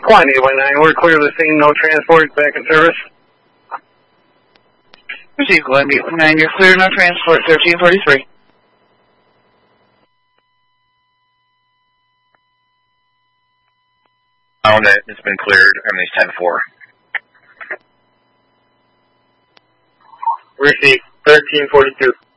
Quantity 819, we're clear of the scene, no transport, back in service. Received, Columbia 819, you're clear, no transport, 1343. On it, it's been cleared, Emmy's 10-4. Received, 1342.